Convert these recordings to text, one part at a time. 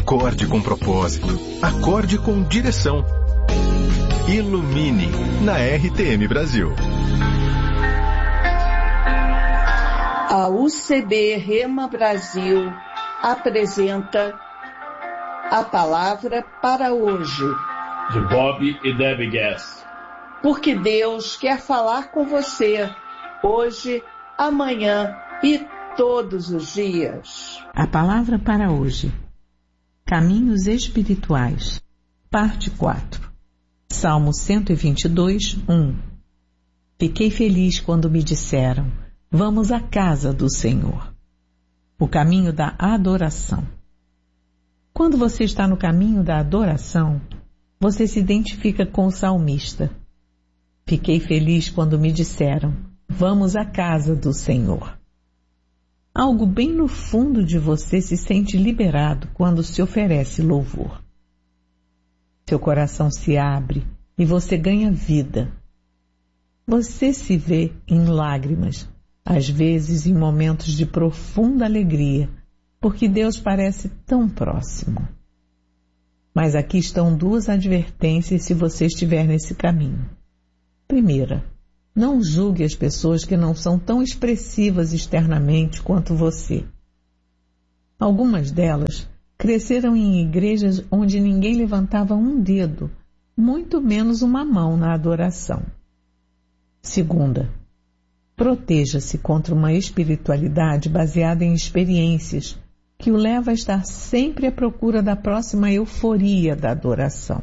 Acorde com propósito. Acorde com direção. Ilumine, na RTM Brasil. A UCB Rema Brasil apresenta a palavra para hoje. De Bob e Debbie Guest. Porque Deus quer falar com você hoje, amanhã e todos os dias. A palavra para hoje. Caminhos espirituais. Parte 4. Salmo 122, 1. Fiquei feliz quando me disseram: vamos à casa do Senhor. O caminho da adoração. Quando você está no caminho da adoração, você se identifica com o salmista. Fiquei feliz quando me disseram: vamos à casa do Senhor. Algo bem no fundo de você se sente liberado quando se oferece louvor. Seu coração se abre e você ganha vida. Você se vê em lágrimas, às vezes em momentos de profunda alegria, porque Deus parece tão próximo. Mas aqui estão duas advertências se você estiver nesse caminho. Primeira, não julgue as pessoas que não são tão expressivas externamente quanto você. Algumas delas cresceram em igrejas onde ninguém levantava um dedo, muito menos uma mão na adoração. Segunda, proteja-se contra uma espiritualidade baseada em experiências que o leva a estar sempre à procura da próxima euforia da adoração.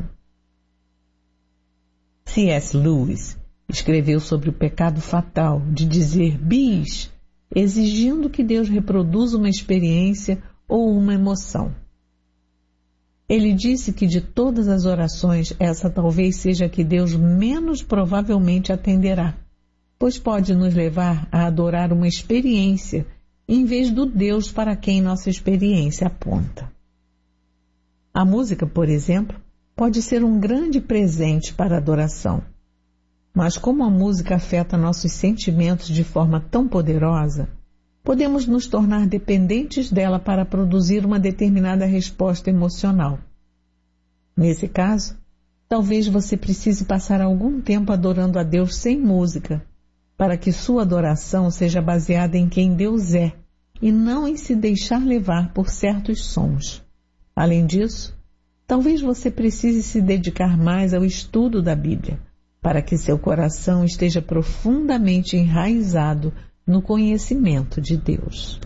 C.S. Lewis escreveu sobre o pecado fatal de dizer bis, exigindo que Deus reproduza uma experiência ou uma emoção. Ele disse que de todas as orações, essa talvez seja a que Deus menos provavelmente atenderá, pois pode nos levar a adorar uma experiência em vez do Deus para quem nossa experiência aponta. A música, por exemplo, pode ser um grande presente para a adoração. Mas como a música afeta nossos sentimentos de forma tão poderosa, podemos nos tornar dependentes dela para produzir uma determinada resposta emocional. Nesse caso, talvez você precise passar algum tempo adorando a Deus sem música, para que sua adoração seja baseada em quem Deus é e não em se deixar levar por certos sons. Além disso, talvez você precise se dedicar mais ao estudo da Bíblia, para que seu coração esteja profundamente enraizado no conhecimento de Deus.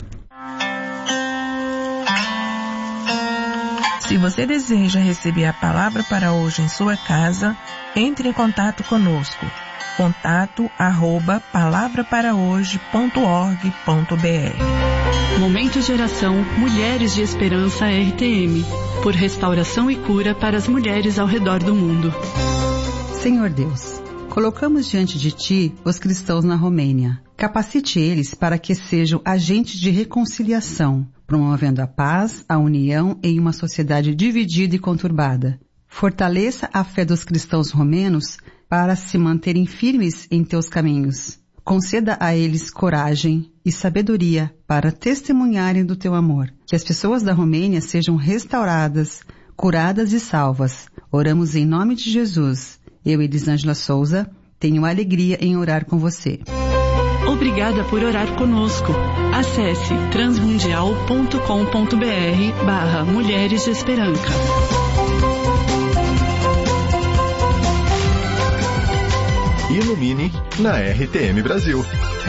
Se você deseja receber a palavra para hoje em sua casa, entre em contato conosco. contato@palavraParaHoje.org.br. Momento de oração Mulheres de Esperança RTM, por restauração e cura para as mulheres ao redor do mundo. Senhor Deus, colocamos diante de Ti os cristãos na Romênia. Capacite eles para que sejam agentes de reconciliação, promovendo a paz, a união em uma sociedade dividida e conturbada. Fortaleça a fé dos cristãos romenos para se manterem firmes em Teus caminhos. Conceda a eles coragem e sabedoria para testemunharem do Teu amor. Que as pessoas da Romênia sejam restauradas, curadas e salvas. Oramos em nome de Jesus. Eu, Elisângela Souza, tenho alegria em orar com você. Obrigada por orar conosco. Acesse transmundial.com.br/Mulheres de Esperança. Ilumine, na RTM Brasil.